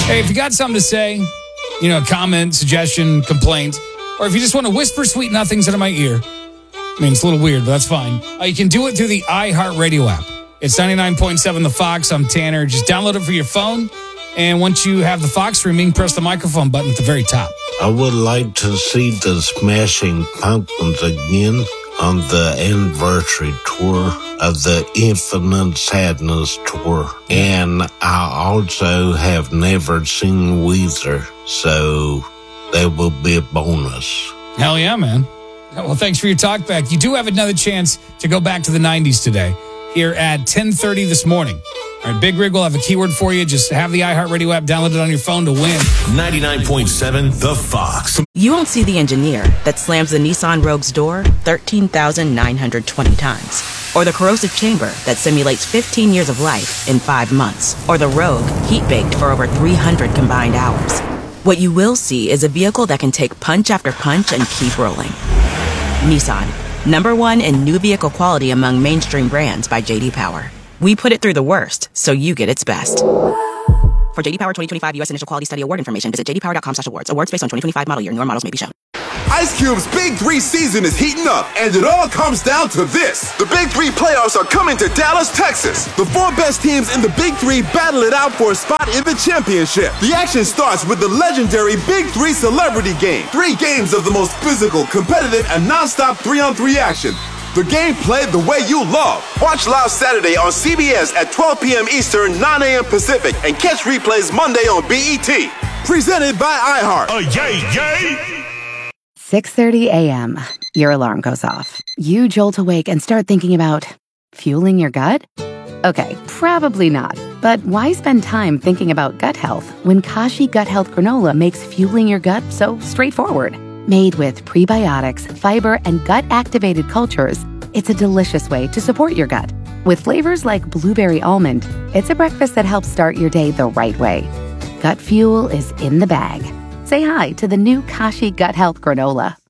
Hey, if you got something to say, comment, suggestion, complaint, or if you just want to whisper sweet nothings into my ear, I mean, it's a little weird, but that's fine. You can do it through the iHeartRadio app. It's 99.7 The Fox. I'm Tanner. Just download it for your phone. And once you have the Fox streaming, press the microphone button at the very top. I would like to see the Smashing Pumpkins again on the anniversary tour of the Infinite Sadness tour. And I also have never seen Weezer, so that will be a bonus. Hell yeah, man. Well, thanks for your talk back. You do have another chance to go back to the 90s today here at 10:30 this morning. All right, Big Rig will have a keyword for you. Just have the iHeartRadio app downloaded on your phone to win. 99.7 The Fox. You won't see the engineer that slams the Nissan Rogue's door 13,920 times. Or the corrosive chamber that simulates 15 years of life in 5 months. Or the Rogue heat-baked for over 300 combined hours. What you will see is a vehicle that can take punch after punch and keep rolling. Nissan, #1 in new vehicle quality among mainstream brands by J.D. Power. We put it through the worst, so you get its best. For J.D. Power 2025 U.S. Initial Quality Study Award information, visit jdpower.com/awards. Awards based on 2025 model year. Newer models may be shown. Ice Cube's Big 3 season is heating up, and it all comes down to this. The Big 3 playoffs are coming to Dallas, Texas. The 4 best teams in the Big 3 battle it out for a spot in the championship. The action starts with the legendary Big 3 Celebrity Game. 3 games of the most physical, competitive, and non-stop 3-on-3 action. The game played the way you love. Watch live Saturday on CBS at 12 p.m. Eastern, 9 a.m. Pacific, and catch replays Monday on BET. Presented by iHeart. Yay, yay! 6:30 a.m. Your alarm goes off. You jolt awake and start thinking about fueling your gut? Okay, probably not. But why spend time thinking about gut health when Kashi Gut Health Granola makes fueling your gut so straightforward? Made with prebiotics, fiber, and gut-activated cultures, it's a delicious way to support your gut. With flavors like blueberry almond, it's a breakfast that helps start your day the right way. Gut fuel is in the bag. Say hi to the new Kashi Gut Health Granola.